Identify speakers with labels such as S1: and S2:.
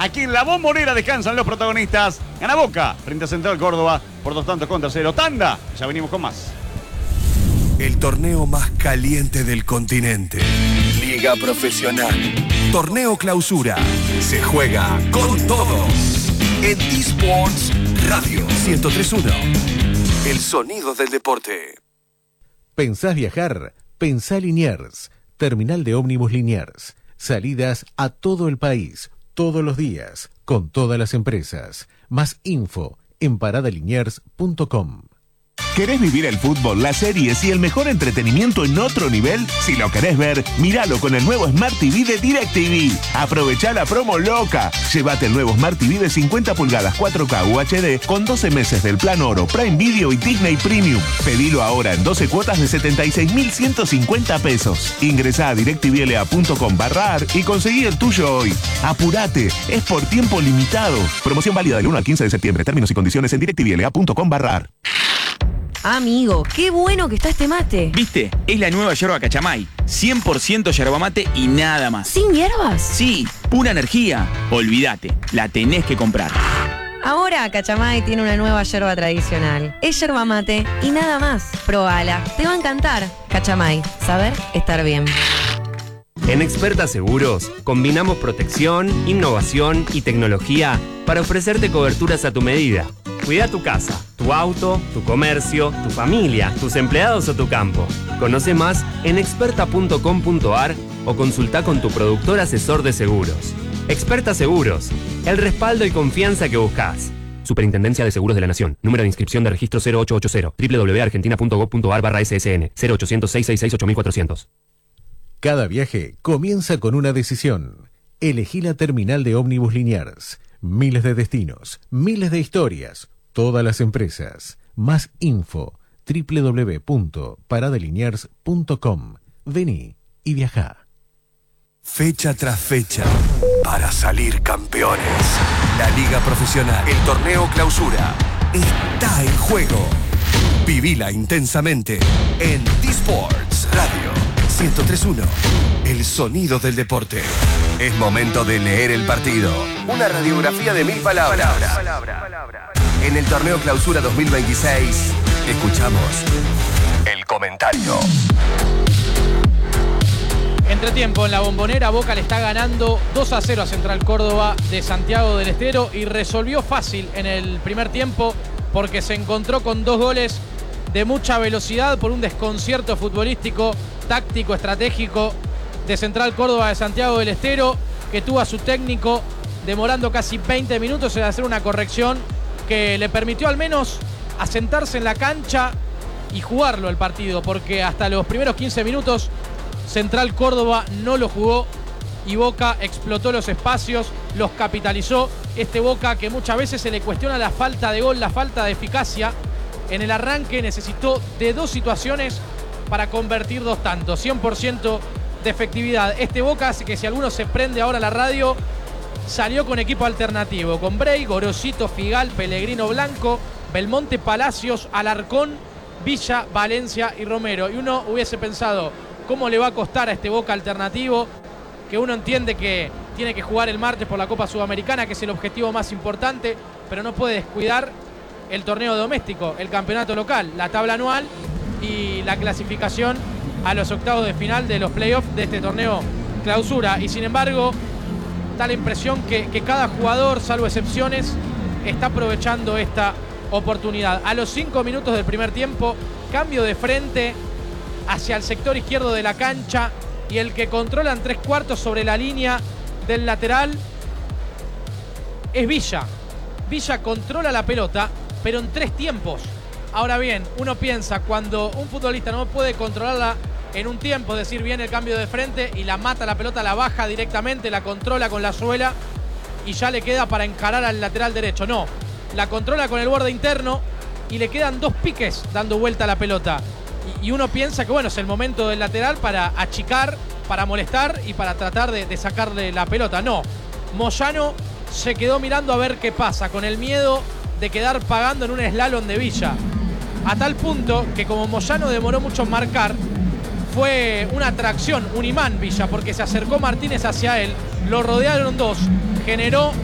S1: Aquí en la Bombonera descansan los protagonistas. Gana Boca frente a Central Córdoba por 2-0 tanda. Ya venimos con más.
S2: El torneo más caliente del continente. Liga Profesional. Torneo Clausura. Se juega con todo. En eSports Radio 103.1. El sonido del deporte.
S3: ¿Pensás viajar? Pensá Liniers. Terminal de ómnibus Liniers. Salidas a todo el país, todos los días, con todas las empresas. Más info en paradaliniers.com.
S4: ¿Querés vivir el fútbol, las series y el mejor entretenimiento en otro nivel? Si lo querés ver, míralo con el nuevo Smart TV de DirecTV. Aprovechá la promo loca. Llévate el nuevo Smart TV de 50 pulgadas 4K UHD con 12 meses del plan Oro, Prime Video y Disney Premium. Pedilo ahora en 12 cuotas de 76.150 pesos. Ingresá a directvla.com/ar y conseguí el tuyo hoy. Apurate, es por tiempo limitado. Promoción válida del 1 al 15 de septiembre. Términos y condiciones en directvla.com/ar.
S5: Amigo, qué bueno que está este mate.
S6: ¿Viste? Es la nueva yerba Cachamay. 100% yerba mate y nada más.
S5: ¿Sin hierbas?
S6: Sí, pura energía. Olvídate, la tenés que comprar.
S5: Ahora Cachamay tiene una nueva yerba tradicional. Es yerba mate y nada más. Probala, te va a encantar. Cachamay, saber estar bien.
S7: En Experta Seguros combinamos protección, innovación y tecnología para ofrecerte coberturas a tu medida. Cuida tu casa, tu auto, tu comercio, tu familia, tus empleados o tu campo. Conoce más en experta.com.ar o consulta con tu productor asesor de seguros. Experta Seguros, el respaldo y confianza que buscas. Superintendencia de Seguros de la Nación. Número de inscripción de registro 0880. www.argentina.gov.ar/SSN. 0800-666-8400.
S3: Cada viaje comienza con una decisión. Elegí la terminal de ómnibus Liniers. Miles de destinos, miles de historias, todas las empresas. Más info www.paradaliniers.com. Vení y viajá.
S2: Fecha tras fecha, para salir campeones. La Liga Profesional, el Torneo Clausura, está en juego. Vivila intensamente en eSports Radio 103.1. El sonido del deporte. Es momento de leer el partido. Una radiografía de 1000 palabras. En el Torneo Clausura 2026, escuchamos el comentario.
S8: Entretiempo en la Bombonera, Boca le está ganando 2-0 a Central Córdoba de Santiago del Estero y resolvió fácil en el primer tiempo porque se encontró con 2 goles de mucha velocidad por un desconcierto futbolístico, táctico, estratégico de Central Córdoba de Santiago del Estero, que tuvo a su técnico demorando casi 20 minutos en hacer una corrección que le permitió al menos asentarse en la cancha y jugarlo el partido, porque hasta los primeros 15 minutos Central Córdoba no lo jugó y Boca explotó los espacios, los capitalizó. Este Boca que muchas veces se le cuestiona la falta de gol, la falta de eficacia. En el arranque necesitó de 2 situaciones para convertir 2 tantos, 100% de efectividad. Este Boca, que si alguno se prende ahora la radio, salió con equipo alternativo, con Bray, Gorosito, Figal, Pellegrino, Blanco, Belmonte, Palacios, Alarcón, Villa, Valencia y Romero. Y uno hubiese pensado, ¿cómo le va a costar a este Boca alternativo? Que uno entiende que tiene que jugar el martes por la Copa Sudamericana, que es el objetivo más importante, pero no puede descuidar el torneo doméstico, el campeonato local, la tabla anual y la clasificación a los octavos de final de los playoffs de este torneo Clausura. Y sin embargo, da la impresión que cada jugador, salvo excepciones, está aprovechando esta oportunidad. A los 5 minutos del primer tiempo, cambio de frente hacia el sector izquierdo de la cancha y el que controla en 3/4 sobre la línea del lateral es Villa. Villa controla la pelota, pero en 3 tiempos. Ahora bien, uno piensa, cuando un futbolista no puede controlarla en un tiempo, es decir, viene el cambio de frente y la mata la pelota, la baja directamente, la controla con la suela y ya le queda para encarar al lateral derecho. No, la controla con el borde interno y le quedan 2 piques dando vuelta a la pelota. Y uno piensa que bueno, es el momento del lateral para achicar, para molestar y para tratar de sacarle la pelota. No, Moyano se quedó mirando a ver qué pasa, con el miedo de quedar pagando en un slalom de Villa. A tal punto que como Moyano demoró mucho en marcar, fue una atracción, un imán Villa, porque se acercó Martínez hacia él, lo rodearon 2, generó